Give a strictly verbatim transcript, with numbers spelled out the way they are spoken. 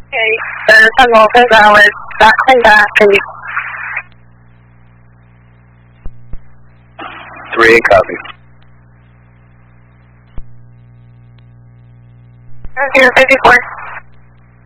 Okay, uh, some office hours, back, clean back, and three eight copies. zero fifty-four.